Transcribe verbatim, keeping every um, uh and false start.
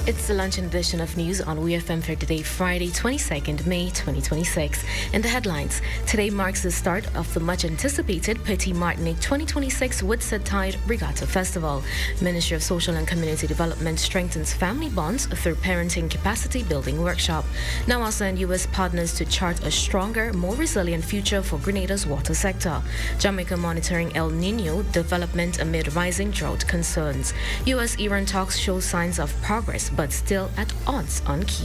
It's the luncheon edition of news on W F M for today, Friday, twenty-second May twenty twenty-six. In the headlines, today marks the start of the much-anticipated Petit Martinique twenty twenty-six Whitsett Tide Regatta Festival. Ministry of Social and Community Development strengthens family bonds through parenting capacity building workshop. NASA and U S partners to chart a stronger, more resilient future for Grenada's water sector. Jamaica monitoring El Nino development amid rising drought concerns. U S Iran talks show signs of progress, but still at odds on key